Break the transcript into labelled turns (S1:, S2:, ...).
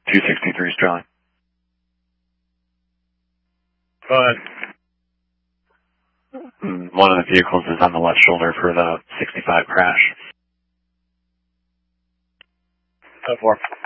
S1: 263 Sterling.
S2: Go ahead.
S1: One of the vehicles is on the left shoulder for the 65 crash.
S2: 10-4.